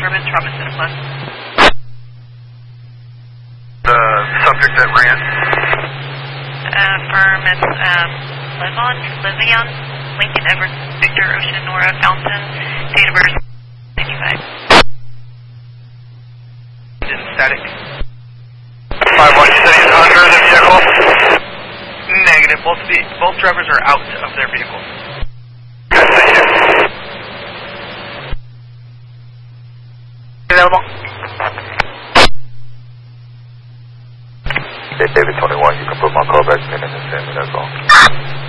disturbance, Robinson and Plus. The subject that ran? Firm, it's Livion, Lincoln, Edward, Victor, Ocean, Nora, Fountain, date of birth, 95. Static. 5-1, you said he's under the vehicle? Negative, both drivers are out of their vehicles. Good, thank you. Available? David 21, you can put my call back in the same, that's all.